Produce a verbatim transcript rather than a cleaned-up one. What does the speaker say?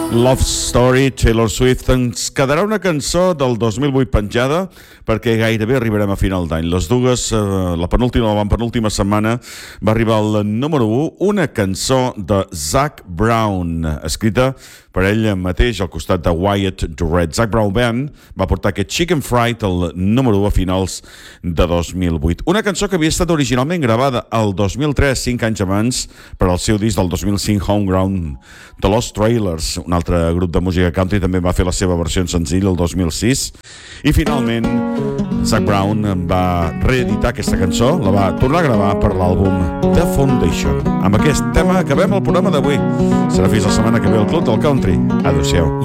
Love Story, Taylor Swift. Ens quedarà una cançó del dos mil vuit penjada perquè gairebé arribarem a final d'any. Les dues, eh, la penúltima o la penúltima setmana va arribar al número u una cançó de Zac Brown, escrita per ell mateix al costat de Wyatt Durrett. Zac Brown Band va portar aquest Chicken Fried al número u a finals de dos mil vuit. Una cançó que havia estat originalment gravada el dos mil tres, cinc anys abans, per al seu disc del dos mil cinc, Homegrown, The Lost Trailers. Un altre grup de música country també va fer la seva versió en senzill el dos mil sis. I finalment, Zac Brown va reeditar aquesta cançó, la va tornar a gravar per l'àlbum The Foundation. Amb aquest tema acabem el programa d'avui. Serà fins la setmana que ve al Club del Country. Adéu-siau.